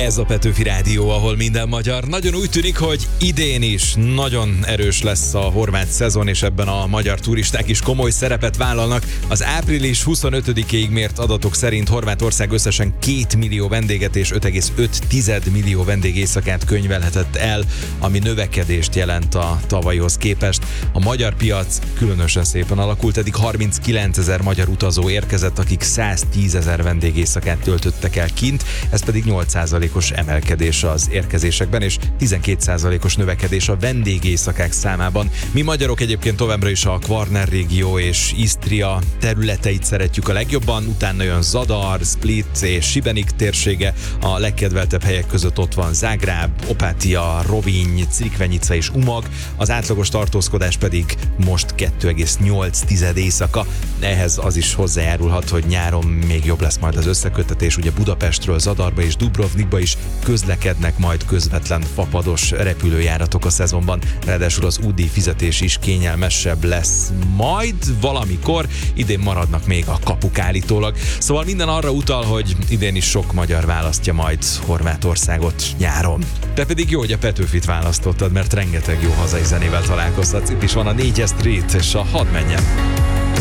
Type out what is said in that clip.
Ez a Petőfi Rádió, ahol minden magyar. Nagyon úgy tűnik, hogy idén is nagyon erős lesz a horvát szezon, és ebben a magyar turisták is komoly szerepet vállalnak. Az április 25-ig mért adatok szerint Horvátország összesen 2 millió vendéget és 5,5 millió vendégészakát könyvelhetett el, ami növekedést jelent a tavalyhoz képest. A magyar piac különösen szépen alakult, eddig 39 000 magyar utazó érkezett, akik 110 000 vendégészakát töltöttek el kint, ez pedig 8%-os emelkedés az érkezésekben, és 12%-os növekedés a vendégészakák számában. Mi magyarok egyébként továbbra is a Kvarner régió és Isztria területeit szeretjük a legjobban, utána jön Zadar, Split és Šibenik térsége, a legkedveltebb helyek között ott van Zágráb, Opátia, Rovinj, Crikvenica és Umag, az átlagos tartózkodás pedig most 2,8 éjszaka. Ehhez az is hozzájárulhat, hogy nyáron még jobb lesz majd az összeköttetés, ugye Budapestről Zadarba és Dubrovnikba is közlekednek majd közvetlen fapados repülőjáratok a szezonban, ráadásul az útdíj fizetés is kényelmesebb lesz majd valamikor, idén maradnak még a kapuk állítólag. Szóval minden arra utal, hogy idén is sok magyar választja majd Horvátországot nyáron. Te pedig jó, hogy a Petőfit választottad, mert rengeteg jó hazai zenével találkozhatsz. Itt is van a 4 Street és a Hadd menjen!